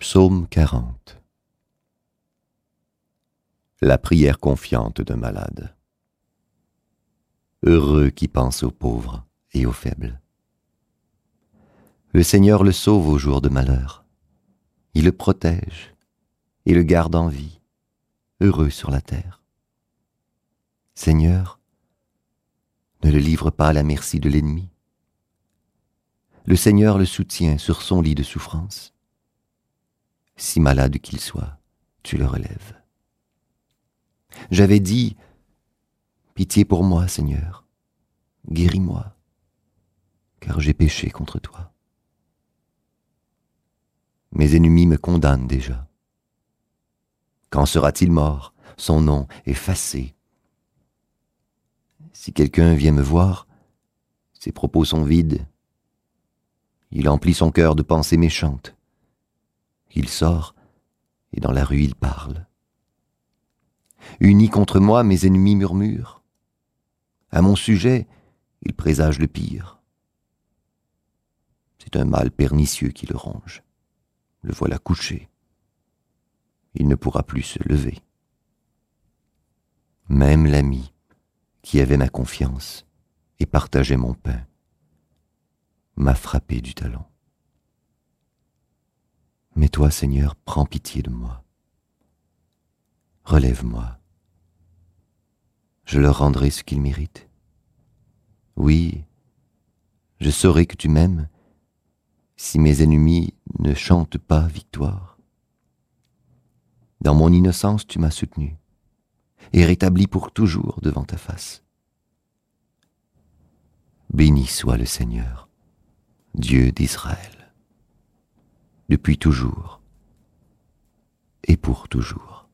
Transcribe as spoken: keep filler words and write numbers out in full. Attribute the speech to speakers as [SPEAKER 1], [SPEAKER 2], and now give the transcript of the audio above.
[SPEAKER 1] Psaume quarante. La prière confiante d'un malade. Heureux qui pense aux pauvres et aux faibles. Le Seigneur le sauve au jour de malheur. Il le protège et le garde en vie, heureux sur la terre. Seigneur, ne le livre pas à la merci de l'ennemi. Le Seigneur le soutient sur son lit de souffrance. Si malade qu'il soit, tu le relèves. J'avais dit, pitié pour moi, Seigneur, guéris-moi, car j'ai péché contre toi. Mes ennemis me condamnent déjà. Quand sera-t-il mort, son nom effacé? Si quelqu'un vient me voir, ses propos sont vides. Il emplit son cœur de pensées méchantes. Il sort, et dans la rue il parle. Unis contre moi, mes ennemis murmurent. À mon sujet, ils présagent le pire. C'est un mal pernicieux qui le ronge. Le voilà couché. Il ne pourra plus se lever. Même l'ami, qui avait ma confiance et partageait mon pain, m'a frappé du talon. Mais toi, Seigneur, prends pitié de moi. Relève-moi. Je leur rendrai ce qu'ils méritent. Oui, je saurai que tu m'aimes si mes ennemis ne chantent pas victoire. Dans mon innocence, tu m'as soutenu et rétabli pour toujours devant ta face. Béni soit le Seigneur, Dieu d'Israël, depuis toujours et pour toujours.